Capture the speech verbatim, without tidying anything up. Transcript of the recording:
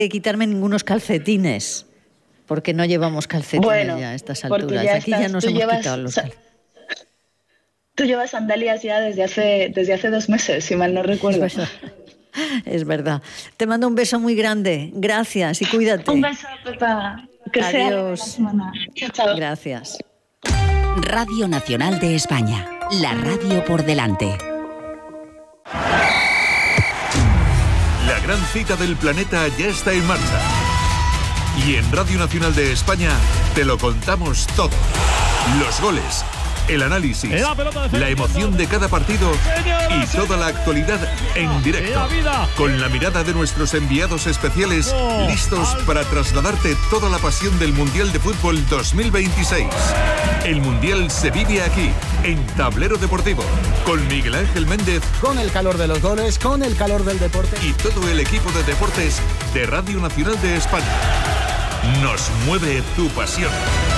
que quitarme ningunos calcetines, porque no llevamos calcetines bueno, ya a estas alturas. Ya Aquí estás, ya nos hemos llevas, quitado los calcetines. Tú llevas sandalias ya desde hace, desde hace dos meses, si mal no recuerdo. Es verdad. Es verdad. Te mando un beso muy grande. Gracias y cuídate. Un beso, Pepa. Que Adiós. sea semana. Chao, chao. Gracias. Radio Nacional de España. La radio por delante. La gran cita del planeta ya está en marcha. Y en Radio Nacional de España te lo contamos todo. Los goles, el análisis, la emoción de cada partido y toda la actualidad en directo. Con la mirada de nuestros enviados especiales, listos para trasladarte toda la pasión del Mundial de Fútbol dos mil veintiséis. El Mundial se vive aquí, en Tablero Deportivo, con Miguel Ángel Méndez. Con el calor de los goles, con el calor del deporte. Y todo el equipo de deportes de Radio Nacional de España. Nos mueve tu pasión.